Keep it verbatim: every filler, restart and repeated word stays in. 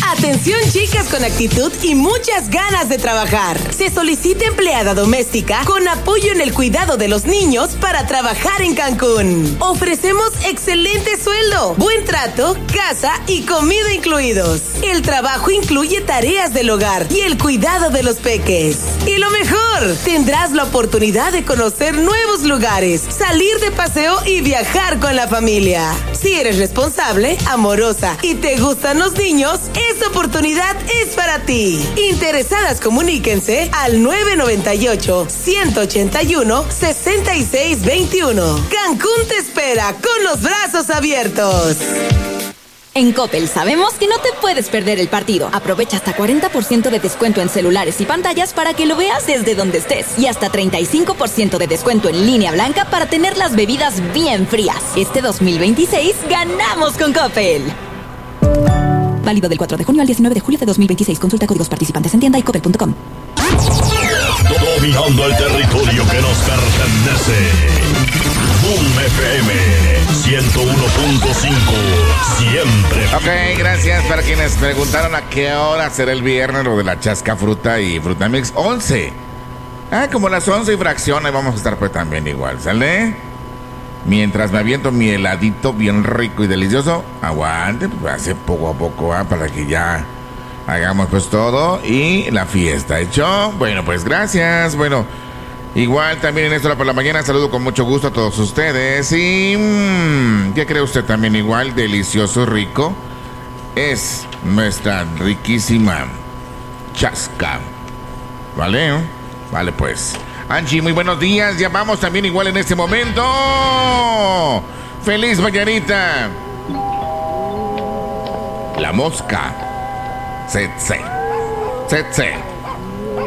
Atención, chicas con actitud y muchas ganas de trabajar. Se solicita empleada doméstica con apoyo en el cuidado de los niños para trabajar en Cancún. Ofrecemos excelente sueldo, buen trato, casa y comida incluidos. El trabajo incluye tareas del hogar y el cuidado de los peques. Y lo mejor, tendrás la oportunidad de conocer nuevos lugares, salir de paseo y viajar con la familia. Si eres responsable, amorosa y te gustan los niños, esta oportunidad es para ti. Interesadas, comuníquense al nueve nueve ocho, uno ocho uno, seis seis dos uno. Cancún te espera con los brazos abiertos. En Coppel sabemos que no te puedes perder el partido. Aprovecha hasta cuarenta por ciento de descuento en celulares y pantallas para que lo veas desde donde estés. Y hasta treinta y cinco por ciento de descuento en línea blanca para tener las bebidas bien frías. Este dos mil veintiséis ganamos con Coppel. Válido del cuatro de junio al diecinueve de julio de dos mil veintiséis. Consulta códigos participantes en tienda y coppel punto com. Dominando el territorio que nos pertenece. Boom F M ciento uno punto cinco. Siempre. Ok, gracias para quienes preguntaron a qué hora será el viernes lo de la chasca fruta y fruta mix. once. Ah, como las once y fracción, ahí vamos a estar pues también igual, ¿sale? Mientras me aviento mi heladito bien rico y delicioso, aguante, pues hace poco a poco, ¿ah? Para que ya hagamos pues todo y la fiesta, ¿hecho? Bueno, pues gracias. Bueno, igual también en esto por la mañana saludo con mucho gusto a todos ustedes. Y mmm, ¿qué cree usted también igual? Delicioso, rico. Es nuestra riquísima chasca. ¿Vale? Vale, pues. Angie, muy buenos días. Ya vamos también igual en este momento. ¡Feliz mañanita! La mosca. Setse. Setse.